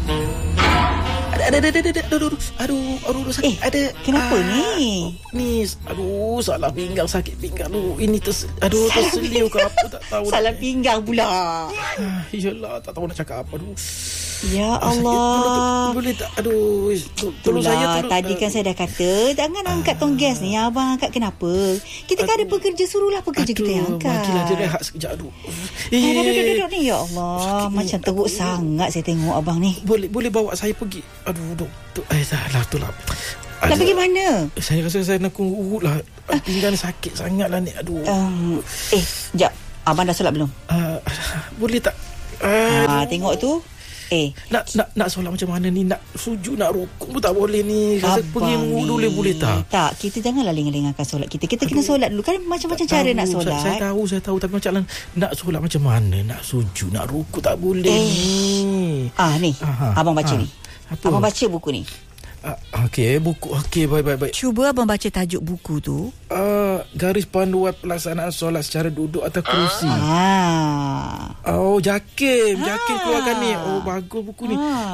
Aduh, sakit. Kenapa ni? Ni, salah pinggang, sakit pinggang tu. Ini terseliu ke apa tak tahu. Salah pinggang pula. Yalah, tak tahu nak cakap apa. Ya Allah. Boleh tak? Tolong saya. Tadi kan saya dah kata jangan angkat tong gas ni. Abang angkat kenapa? Kita kan ada pekerja, suruhlah pekerja kita yang angkat. Bagilah dia rehat sekejap. Duduk ni. Ya Allah, macam teruk sangat saya tengok abang ni. Boleh bawa saya pergi. Doktor. Salah tu lah. Nak pergi mana? Saya rasa saya nak urut lah. Pinggang sakit sangat lah ni. Sekejap. Abang dah solat belum? Boleh tak? Tengok tu. Nak solat macam mana ni? Nak sujud, nak rukuk pun tak boleh ni. Saya pergi wudu boleh tak? Tak, kita janganlah lengah-lengahkan solat kita. Kita kena solat dulu. Kan macam-macam cara nak solat. Saya tahu. Tapi macam nak solat macam mana? Nak sujud, nak rukuk tak boleh ni. Ni. Abang baca ni. Apa? Abang baca buku ni. Buku. Baik. Cuba abang baca tajuk buku tu. Garis panduan pelaksanaan solat secara duduk atau kerusi. Jakim keluarkan ni. Bagus buku ni.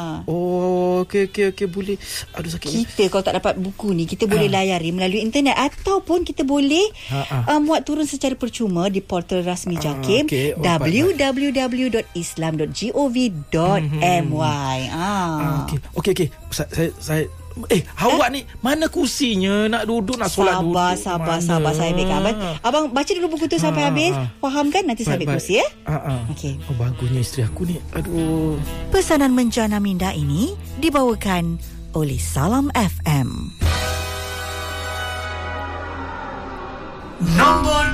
Okey, boleh. Sakit. Kita kalau tak dapat buku ni, kita boleh layari melalui internet, ataupun kita boleh muat turun secara percuma di portal rasmi Jakim, www.islam.gov.my. Okey. Saya awak ni mana kursinya? Nak duduk, nak solat duduk. Sabar saya ambilkan. Abang baca dulu buku tu sampai habis. Faham kan? Nanti saya ambil kursi ya. Okey. Bagusnya isteri aku ni. Pesanan menjana minda ini dibawakan oleh Salam FM. Nombor